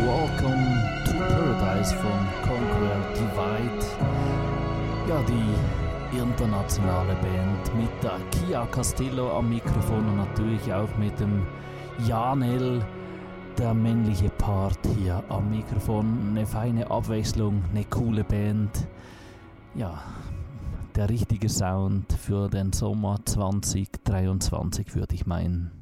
Welcome to Paradise von Conquer Divide. Ja, die internationale Band mit der Kia Castillo am Mikrofon und natürlich auch mit dem Janel, der männliche Part hier am Mikrofon. Eine feine Abwechslung, eine coole Band. Ja, der richtige Sound für den Sommer 2023, würde ich meinen.